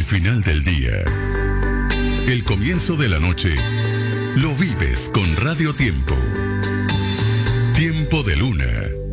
final del día. El comienzo de la noche lo vives con Radio Tiempo. Tiempo de Luna.